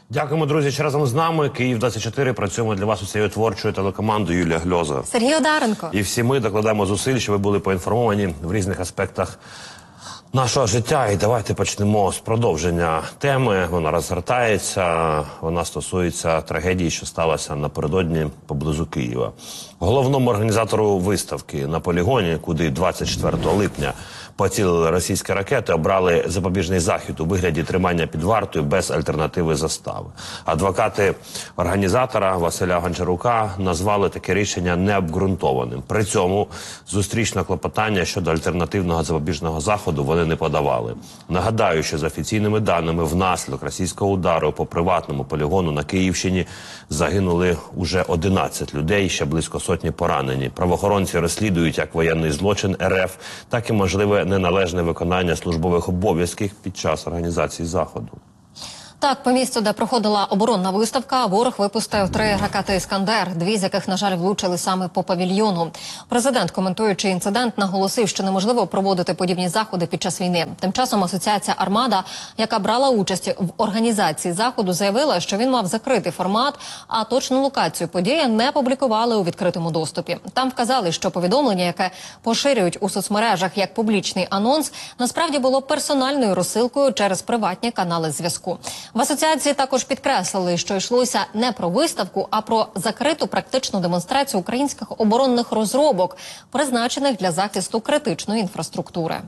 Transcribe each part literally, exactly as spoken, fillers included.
Дякуємо, друзі, що разом з нами. Київ двадцять чотири. Працюємо для вас усією творчою телекомандою. Юлія Гльоза. Сергій Одаренко. І всі ми докладаємо зусиль, щоб ви були поінформовані в різних аспектах нашого життя. І давайте почнемо з продовження теми. Вона розгортається, вона стосується трагедії, що сталася напередодні поблизу Києва. Головному організатору виставки на полігоні, куди двадцять четвертого липня поцілили російські ракети, обрали запобіжний захід у вигляді тримання під вартою без альтернативи застави. Адвокати організатора Василя Гончарука назвали таке рішення необґрунтованим. При цьому зустрічне клопотання щодо альтернативного запобіжного заходу вони не подавали. Нагадаю, що за офіційними даними внаслідок російського удару по приватному полігону на Київщині загинули уже одинадцять людей, ще близько сотні поранені. Правоохоронці розслідують як воєнний злочин РФ, так і можливе неналежне виконання службових обов'язків під час організації заходу. Так, по місцю, де проходила оборонна виставка, ворог випустив три ракети «Іскандер», дві з яких, на жаль, влучили саме по павільйону. Президент, коментуючи інцидент, наголосив, що неможливо проводити подібні заходи під час війни. Тим часом асоціація «Армада», яка брала участь в організації заходу, заявила, що він мав закритий формат, а точну локацію події не публікували у відкритому доступі. Там вказали, що повідомлення, яке поширюють у соцмережах як публічний анонс, насправді було персональною розсилкою через приватні канали зв'язку. В асоціації також підкреслили, що йшлося не про виставку, а про закриту практичну демонстрацію українських оборонних розробок, призначених для захисту критичної інфраструктури.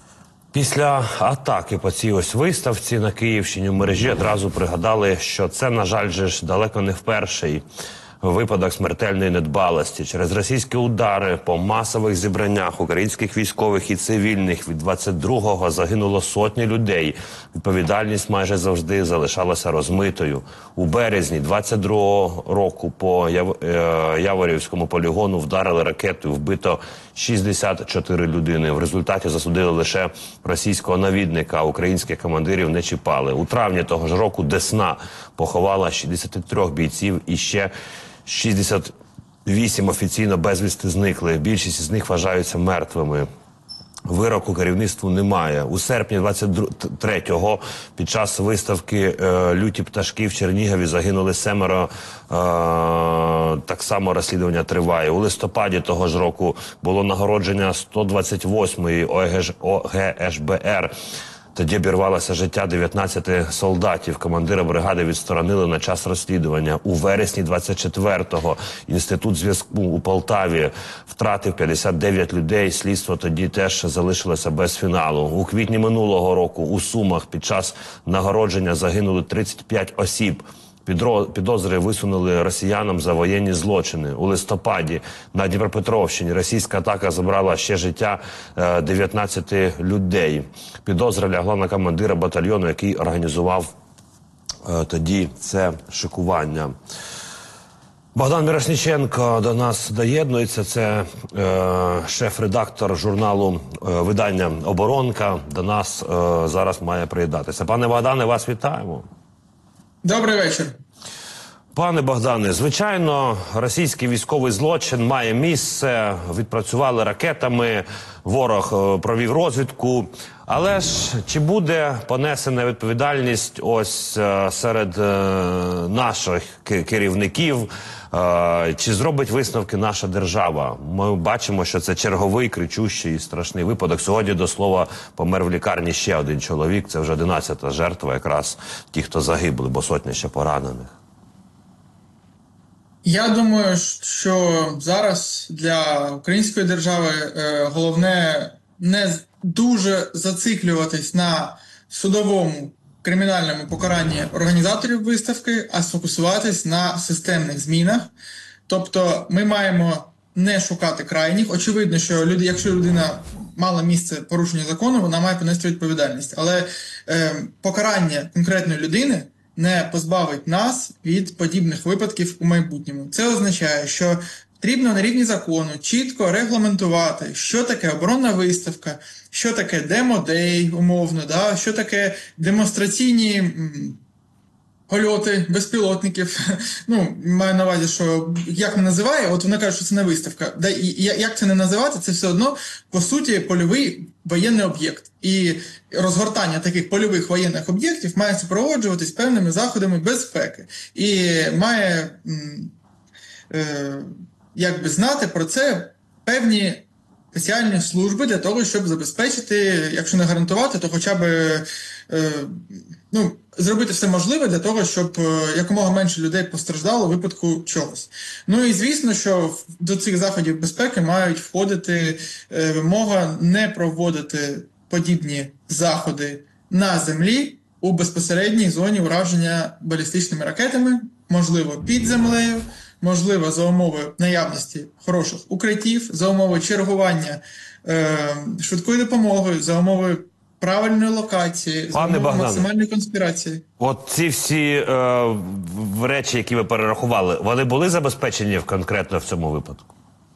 Після атаки по цій ось виставці на Київщині в мережі одразу пригадали, що це, на жаль, же ж далеко не вперше випадок смертельної недбалості. Через російські удари по масових зібраннях українських військових і цивільних від двадцять другого загинуло сотні людей. Відповідальність майже завжди залишалася розмитою. У березні двадцять другого року по Яв... Яворівському полігону вдарили ракету, вбито шістдесят чотири людини. В результаті засудили лише російського навідника, українських командирів не чіпали. У травні того ж року Десна поховала шістдесят три бійців і ще шістдесят вісім офіційно безвісти зникли. Більшість з них вважаються мертвими. Вироку керівництву немає. У серпні двадцять третього під час виставки е, «Люті пташки» в Чернігові загинули семеро. Е, так само розслідування триває. У листопаді того ж року було нагородження сто двадцять восьмої О Г Ш Б Р. Тоді обірвалося життя дев'ятнадцяти солдатів. Командира бригади відсторонили на час розслідування. У вересні двадцять четвертого Інститут зв'язку у Полтаві втратив п'ятдесят дев'ять людей. Слідство тоді теж залишилося без фіналу. У квітні минулого року у Сумах під час нагородження загинули тридцять п'ять осіб. Підозри висунули росіянам за воєнні злочини. У листопаді на Дніпропетровщині російська атака забрала ще життя дев'ятнадцяти людей. Підозра лягла на командира батальйону, який організував е, тоді це шикування. Богдан Мірошніченко до нас доєднується. Це е, шеф-редактор журналу е, видання «Оборонка». До нас е, зараз має приєднатися. Пане Богдане, вас вітаємо. Добрий вечір. Пане Богдане, звичайно, російський військовий злочин має місце, відпрацювали ракетами, ворог провів розвідку. Але ж чи буде понесена відповідальність ось серед наших керівників, чи зробить висновки наша держава? Ми бачимо, що це черговий, кричущий і страшний випадок. Сьогодні, до слова, помер в лікарні ще один чоловік. Це вже одинадцята жертва, якраз ті, хто загибли, бо сотня ще поранених. Я думаю, що зараз для української держави е, головне не дуже зациклюватись на судовому кримінальному покаранні організаторів виставки, а сфокусуватись на системних змінах. Тобто ми маємо не шукати крайніх. Очевидно, що люди, якщо людина мала місце порушення закону, вона має понести відповідальність. Але е, покарання конкретної людини не позбавить нас від подібних випадків у майбутньому. Це означає, що потрібно на рівні закону чітко регламентувати, що таке оборонна виставка, що таке демо-дей, умовно, да? Що таке демонстраційні польоти безпілотників. Ну, маю на увазі, що як не називає, от вона каже, що це не виставка. Да, і як це не називати, це все одно, по суті, польовий воєнний об'єкт. І розгортання таких польових воєнних об'єктів має супроводжуватись певними заходами безпеки. І має м, е, якби знати про це певні спеціальні служби для того, щоб забезпечити, якщо не гарантувати, то хоча б е, ну, зробити все можливе для того, щоб е, якомога менше людей постраждало у випадку чогось. Ну і звісно, що до цих заходів безпеки мають входити е, вимога не проводити подібні заходи на землі у безпосередній зоні ураження балістичними ракетами, можливо, під землею, можливо, за умови наявності хороших укриттів, за умови чергування е, швидкої допомоги, за умови правильної локації, за умови максимальної конспірації. От ці всі е, в- речі, які ви перерахували, вони були забезпечені в- конкретно в цьому випадку?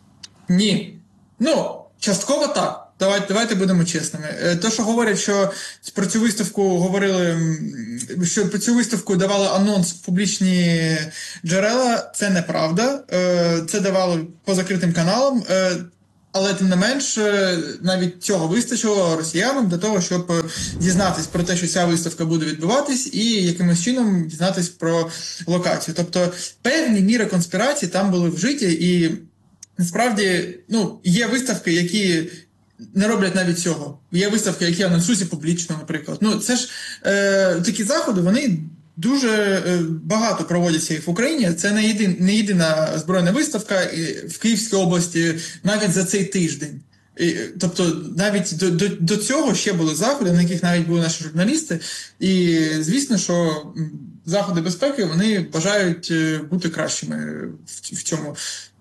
Ні. Ну, частково так. Давайте, давайте будемо чесними. Е, То, що говорять, що про цю виставку говорили, м, що про цю виставку давали анонс в публічні джерела, це неправда. Е, Це давали по закритим каналам. Е, Але тим не менш, е, навіть цього вистачило росіянам для того, щоб е, дізнатись про те, що ця виставка буде відбуватись, і якимось чином дізнатись про локацію. Тобто певні міри конспірації там були вжиті, і насправді, ну, є виставки, які не роблять навіть цього. Є виставки, які анонсуються публічно, наприклад. Ну, це ж е, такі заходи, вони дуже е, багато проводяться їх в Україні. Це не, єдин, не єдина збройна виставка і в Київській області навіть за цей тиждень. І, тобто навіть до, до, до цього ще були заходи, на яких навіть були наші журналісти. І звісно, що м, заходи безпеки, вони бажають е, бути кращими в, в цьому.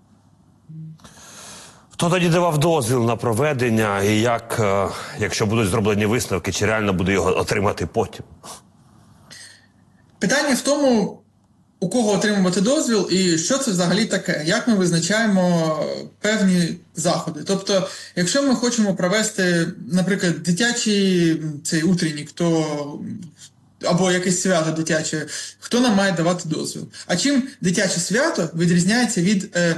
Хто тоді давав дозвіл на проведення і як, е, якщо будуть зроблені висновки, чи реально буде його отримати потім? Питання в тому, у кого отримувати дозвіл і що це взагалі таке, як ми визначаємо певні заходи. Тобто, якщо ми хочемо провести, наприклад, дитячий цей утреннік, то або якесь свято дитяче, хто нам має давати дозвіл? А чим дитяче свято відрізняється від е,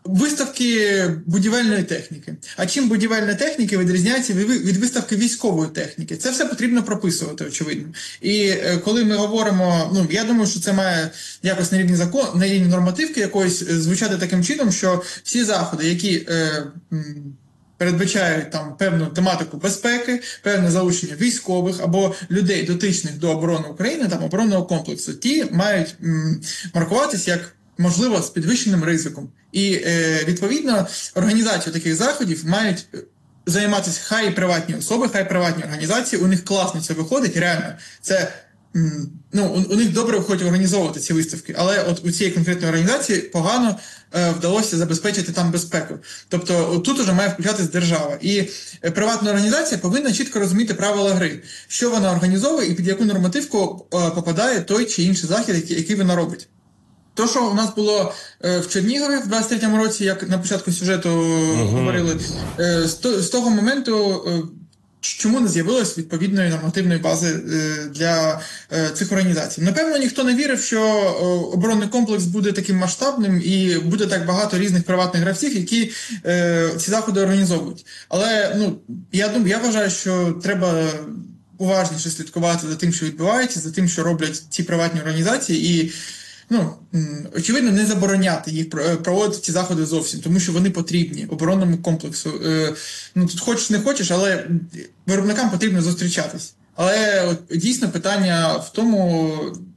виставки будівельної техніки? А чим будівельна техніка відрізняється від від виставки військової техніки? Це все потрібно прописувати, очевидно. І е, коли ми говоримо, ну, я думаю, що це має якось на рівні закон, на рівні нормативки якоїсь е, звучати таким чином, що всі заходи, які е, м, передбачають там певну тематику безпеки, певне залучення військових або людей, дотичних до оборони України, там оборонного комплексу, ті мають м, маркуватись як можливо з підвищеним ризиком. І е, відповідно організацію таких заходів мають займатися хай і приватні особи, хай і приватні організації. У них класно це виходить, реально. Це м, ну, у, у них добре виходить організовувати ці виставки, але от у цієї конкретної організації погано е, вдалося забезпечити там безпеку. Тобто тут уже має включатись держава. І е, приватна організація повинна чітко розуміти правила гри, що вона організовує і під яку нормативку е, попадає той чи інший захід, який, який вона робить. То, що у нас було е, в Чернігові в двадцять третьому році, як на початку сюжету uh-huh. говорили, е, з, то, з того моменту е, чому не з'явилось відповідної нормативної бази е, для е, цих організацій. Напевно, ніхто не вірив, що е, оборонний комплекс буде таким масштабним і буде так багато різних приватних гравців, які е, ці заходи організовують. Але ну, я думаю, я вважаю, що треба уважніше слідкувати за тим, що відбувається, за тим, що роблять ці приватні організації, і ну, очевидно, не забороняти їх проводити ці заходи зовсім, тому що вони потрібні оборонному комплексу. Ну, тут хочеш не хочеш, але виробникам потрібно зустрічатись. Але от, дійсно питання в тому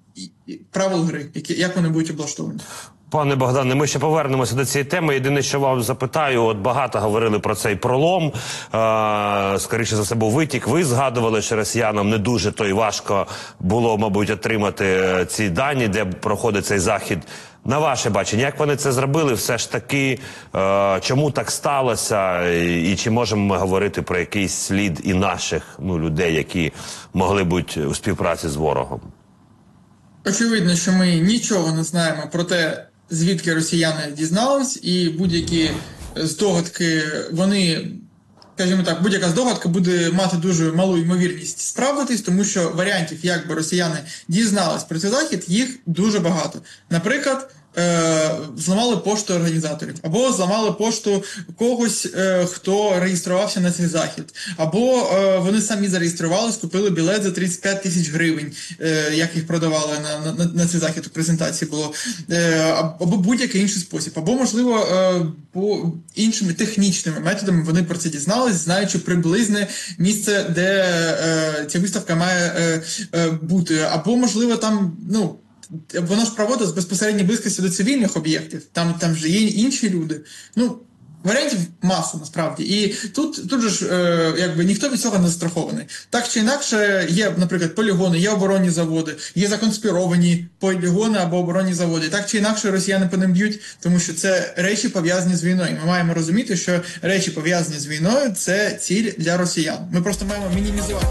правил гри, які, як вони будуть облаштовані. Пане Богдане, ми ще повернемося до цієї теми. Єдине, що вам запитаю, от багато говорили про цей пролом. Е, скоріше за все, був витік. Ви згадували, що росіянам не дуже то й важко було, мабуть, отримати ці дані, де проходить цей захід. На ваше бачення, як вони це зробили, все ж таки, е, чому так сталося, і, і чи можемо ми говорити про якийсь слід і наших ну, людей, які могли бути у співпраці з ворогом? Очевидно, що ми нічого не знаємо про те, звідки росіяни дізнались, і будь-які здогадки, вони скажімо так, будь-яка здогадка буде мати дуже малу ймовірність справдитись, тому що варіантів, як би росіяни дізнались про цей захід, їх дуже багато. Наприклад, Е, зламали пошту організаторів, або зламали пошту когось, е, хто реєструвався на цей захід, або е, вони самі зареєстрували, скупили білет за тридцять п'ять тисяч гривень, е, як їх продавали на, на, на цей захід, у презентації було, е, або будь-який інший спосіб, або, можливо, е, по іншими технічними методами вони про це дізнались, знаючи приблизне місце, де е, ця виставка має е, е, бути, або, можливо, там, ну, воно ж проводилось безпосередньо близькості до цивільних об'єктів, там, там же є інші люди. Ну, варіантів маса, насправді. І тут, тут же ж, е, якби, ніхто від цього не застрахований. Так чи інакше, є, наприклад, полігони, є оборонні заводи, є законспіровані полігони або оборонні заводи. Так чи інакше, росіяни по ним б'ють, тому що це речі пов'язані з війною. Ми маємо розуміти, що речі пов'язані з війною – це ціль для росіян. Ми просто маємо мінімізувати.